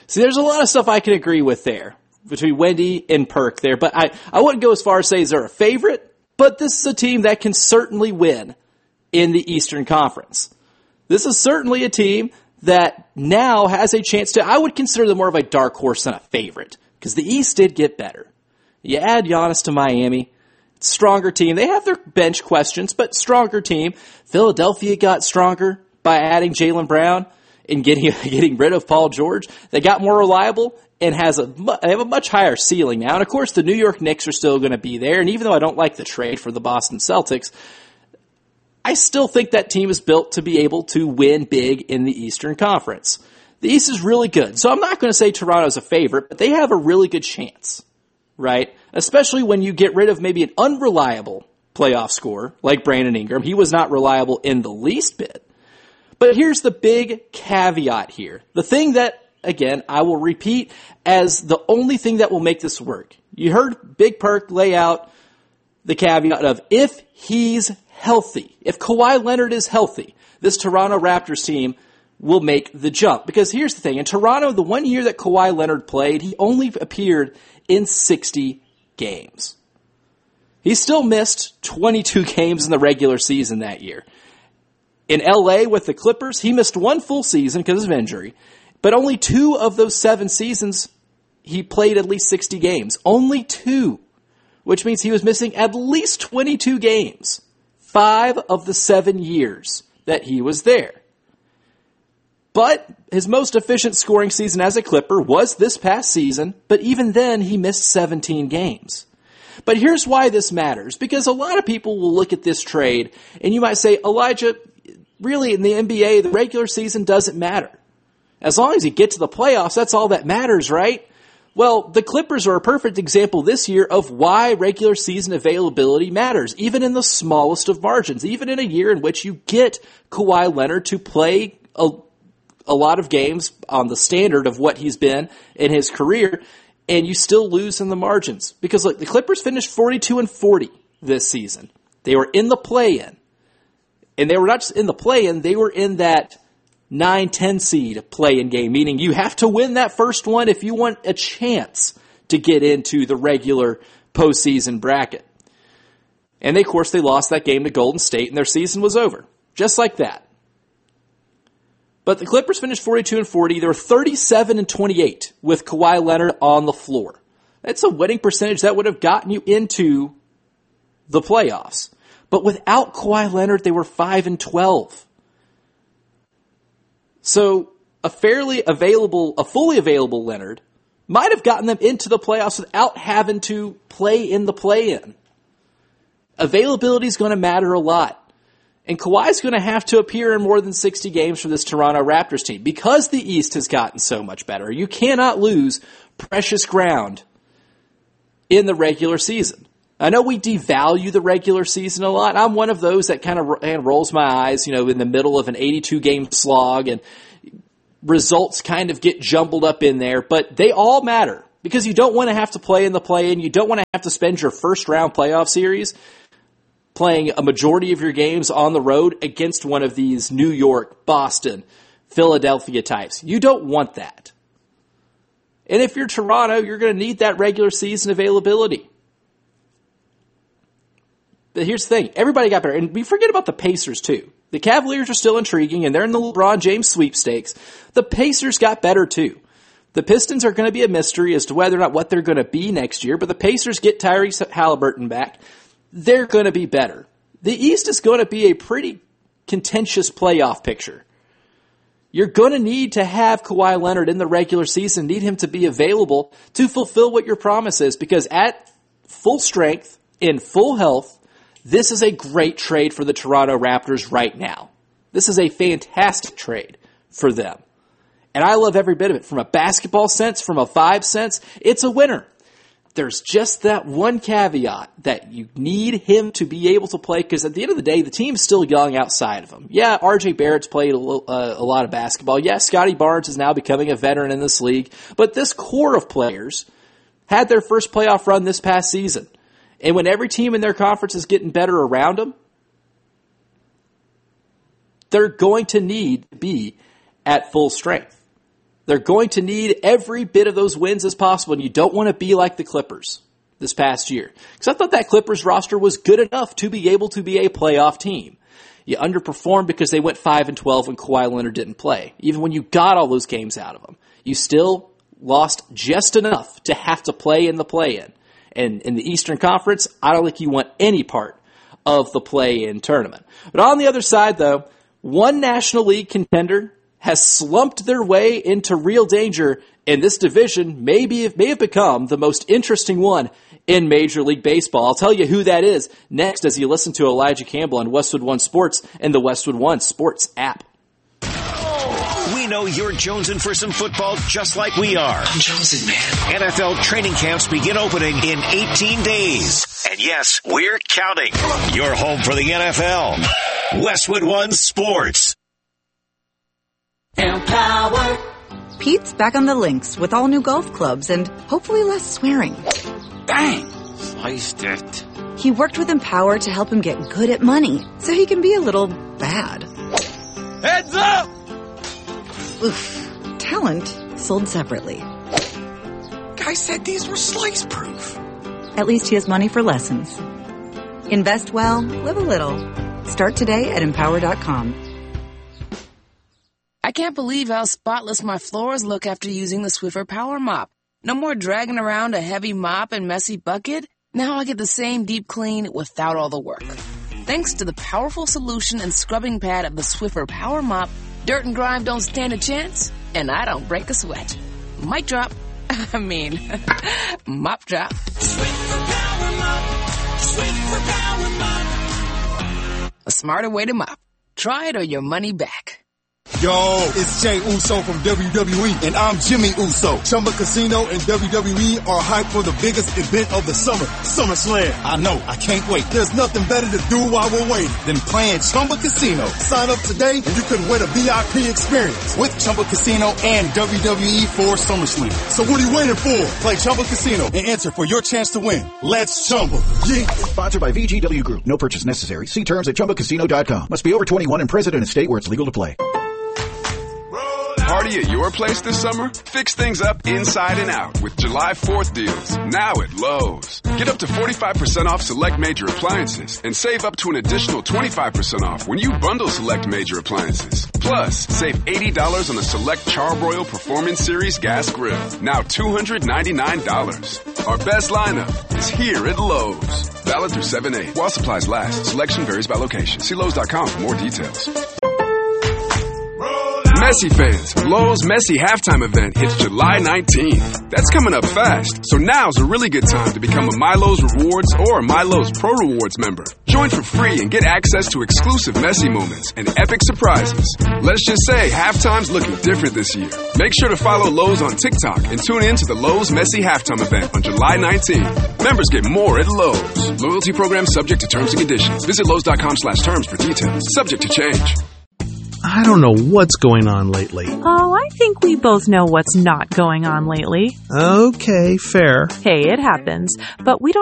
See, there's a lot of stuff I can agree with there between Wendy and Perk there, but I wouldn't go as far as say they're a favorite, but this is a team that can certainly win in the Eastern Conference. This is certainly a team that now has a chance to, I would consider them more of a dark horse than a favorite, because the East did get better. You add Giannis to Miami, stronger team. They have their bench questions, but stronger team. Philadelphia got stronger by adding Jaylen Brown and getting rid of Paul George. They got more reliable and they have a much higher ceiling now. And, of course, the New York Knicks are still going to be there. And even though I don't like the trade for the Boston Celtics, I still think that team is built to be able to win big in the Eastern Conference. The East is really good. So I'm not going to say Toronto's a favorite, but they have a really good chance, right? Especially when you get rid of maybe an unreliable playoff scorer like Brandon Ingram. He was not reliable in the least bit. But here's the big caveat here. The thing that, again, I will repeat as the only thing that will make this work. You heard Big Perk lay out the caveat of if he's healthy, if Kawhi Leonard is healthy, this Toronto Raptors team will make the jump. Because here's the thing. In Toronto, the 1 year that Kawhi Leonard played, he only appeared in 60 games. He still missed 22 games in the regular season that year. In LA with the Clippers, he missed one full season because of injury, but only 2 of those 7 seasons he played at least 60 games. Only 2, which means he was missing at least 22 games 5 of the 7 years that he was there. But his most efficient scoring season as a Clipper was this past season, but even then he missed 17 games. But here's why this matters, because a lot of people will look at this trade and you might say, Elijah, really in the NBA, the regular season doesn't matter. As long as you get to the playoffs, that's all that matters, right? Well, the Clippers are a perfect example this year of why regular season availability matters, even in the smallest of margins, even in a year in which you get Kawhi Leonard to play a lot of games on the standard of what he's been in his career, and you still lose in the margins. Because look, the Clippers finished 42-40 this season. They were in the play-in. And they were not just in the play-in, they were in that 9-10 seed play-in game, meaning you have to win that first one if you want a chance to get into the regular postseason bracket. And of course, they lost that game to Golden State and their season was over. Just like that. But the Clippers finished 42-40. They were 37-28 with Kawhi Leonard on the floor. That's a winning percentage that would have gotten you into the playoffs. But without Kawhi Leonard, they were 5-12. So a fully available Leonard might have gotten them into the playoffs without having to play in the play-in. Availability is going to matter a lot. And Kawhi's going to have to appear in more than 60 games for this Toronto Raptors team. Because the East has gotten so much better, you cannot lose precious ground in the regular season. I know we devalue the regular season a lot. I'm one of those that kind of rolls my eyes, in the middle of an 82-game slog, and results kind of get jumbled up in there. But they all matter because you don't want to have to play in the play-in. You don't want to have to spend your first-round playoff series playing a majority of your games on the road against one of these New York, Boston, Philadelphia types. You don't want that. And if you're Toronto, you're going to need that regular season availability. But here's the thing. Everybody got better. And we forget about the Pacers, too. The Cavaliers are still intriguing, and they're in the LeBron James sweepstakes. The Pacers got better, too. The Pistons are going to be a mystery as to whether or not what they're going to be next year, but the Pacers get Tyrese Halliburton back. They're going to be better. The East is going to be a pretty contentious playoff picture. You're going to need to have Kawhi Leonard in the regular season, need him to be available to fulfill what your promise is, because at full strength, in full health, this is a great trade for the Toronto Raptors right now. This is a fantastic trade for them. And I love every bit of it. From a basketball sense, from a vibe sense, it's a winner. There's just that one caveat that you need him to be able to play, because at the end of the day, the team's still young outside of him. Yeah, RJ Barrett's played a lot of basketball. Yeah, Scotty Barnes is now becoming a veteran in this league. But this core of players had their first playoff run this past season. And when every team in their conference is getting better around them, they're going to need to be at full strength. They're going to need every bit of those wins as possible, and you don't want to be like the Clippers this past year. Because I thought that Clippers roster was good enough to be able to be a playoff team. You underperformed because they went 5-12 when Kawhi Leonard didn't play. Even when you got all those games out of them, you still lost just enough to have to play in the play-in. And in the Eastern Conference, I don't think you want any part of the play-in tournament. But on the other side, though, one National League contender has slumped their way into real danger, and this division may have become the most interesting one in Major League Baseball. I'll tell you who that is next as you listen to Elijah Campbell on Westwood One Sports and the Westwood One Sports app. We know you're jonesing for some football just like we are. I'm jonesing, man. NFL training camps begin opening in 18 days. And yes, we're counting. You're home for the NFL. Westwood One Sports. Empower. Pete's back on the links with all new golf clubs and hopefully less swearing. Bang! Sliced it. He worked with Empower to help him get good at money so he can be a little bad. Heads up! Oof. Talent sold separately. Guy said these were slice proof. At least he has money for lessons. Invest well, live a little. Start today at Empower.com. I can't believe how spotless my floors look after using the Swiffer Power Mop. No more dragging around a heavy mop and messy bucket. Now I get the same deep clean without all the work. Thanks to the powerful solution and scrubbing pad of the Swiffer Power Mop, dirt and grime don't stand a chance, and I don't break a sweat. Mic drop. Mop drop. Swiffer Power Mop. Swiffer Power Mop. A smarter way to mop. Try it or your money back. Yo, it's Jay Uso from WWE, and I'm Jimmy Uso. Chumba Casino and WWE are hyped for the biggest event of the summer, SummerSlam. I know, I can't wait. There's nothing better to do while we're waiting than playing Chumba Casino. Sign up today and you can win a VIP experience with Chumba Casino and WWE for SummerSlam. So what are you waiting for? Play Chumba Casino and enter for your chance to win. Let's Chumba. Yeah. Sponsored by VGW Group. No purchase necessary. See terms at ChumbaCasino.com. Must be over 21 and present in a state where it's legal to play. Party at your place this summer? Fix things up inside and out with July 4th deals now at Lowe's. Get up to 45% off select major appliances and save up to an additional 25% off when you bundle select major appliances. Plus, save $80 on the select Charbroil Performance Series gas grill, now $299. Our best lineup is here at Lowe's. Valid through 7/8. While supplies last, selection varies by location. See Lowe's.com for more details. Messi fans, Lowe's Messi halftime event hits July 19th. That's coming up fast, so now's a really good time to become a MyLowe's Rewards or MyLowe's Pro Rewards member. Join for free and get access to exclusive Messi moments and epic surprises. Let's just say halftime's looking different this year. Make sure to follow Lowe's on TikTok and tune in to the Lowe's Messi halftime event on July 19th. Members get more at Lowe's. Loyalty program subject to terms and conditions. Visit Lowe's.com/terms for details. Subject to change. I don't know what's going on lately. Oh, I think we both know what's not going on lately. Okay, fair. Hey, it happens. But we don't